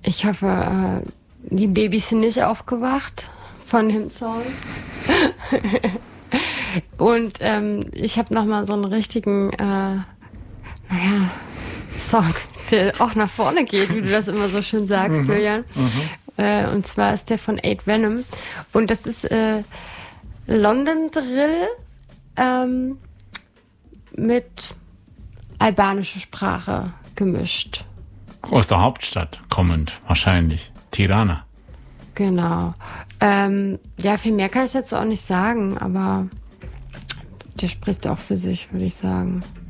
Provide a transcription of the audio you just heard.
Ich hoffe, die Babys sind nicht aufgewacht von dem Song. Und ich habe nochmal so einen richtigen, Song, der auch nach vorne geht, wie du das immer so schön sagst, Julian. Und zwar ist der von 8 Venom. Und das ist London Drill mit albanischer Sprache gemischt. Aus der Hauptstadt kommend, wahrscheinlich. Tirana. Genau. Viel mehr kann ich dazu auch nicht sagen, aber der spricht auch für sich, würde ich sagen.